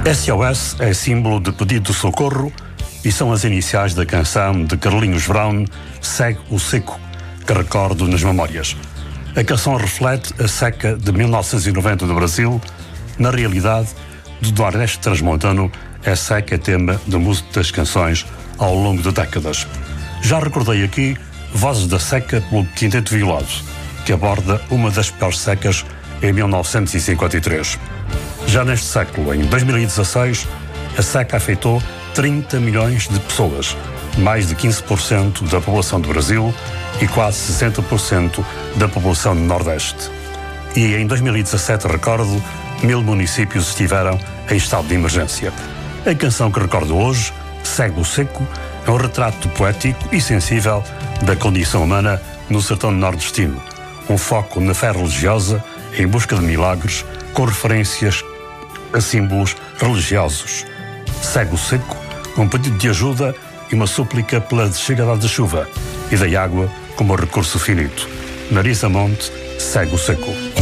SOS é símbolo de pedido de socorro e são as iniciais da canção de Carlinhos Brown, Segue o Seco, que recordo nas memórias. A canção reflete a seca de 1990 do Brasil. Na realidade, do Nordeste transmontano, a seca é tema de muitas canções ao longo de décadas. Já recordei aqui Vozes da Seca pelo Quinteto Violado, que aborda uma das piores secas em 1953. Já neste século, em 2016, a seca afetou 30 milhões de pessoas, mais de 15% da população do Brasil e quase 60% da população do Nordeste. E em 2017, recordo, 1000 municípios estiveram em estado de emergência. A canção que recordo hoje, Segue o Seco, é um retrato poético e sensível da condição humana no sertão nordestino. Um foco na fé religiosa em busca de milagres, com referências a símbolos religiosos. Segue o Seco, um pedido de ajuda e uma súplica pela chegada da chuva e da água como recurso finito. Marisa Monte, Segue o Seco.